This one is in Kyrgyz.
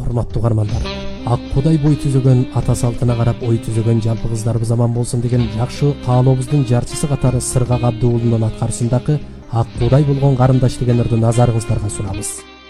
урматтуу угармандар, ак кудай бой түзөгөн ата салтына карап ой түзөгөн жалпы кыздарыбыз аман болсун деген жакшы каалообуздун жарчысы катары Сыргак Абдуулунун аткарышындагы ак кудай болгон карындаш деген ырды назарыңыздарга сунабыз.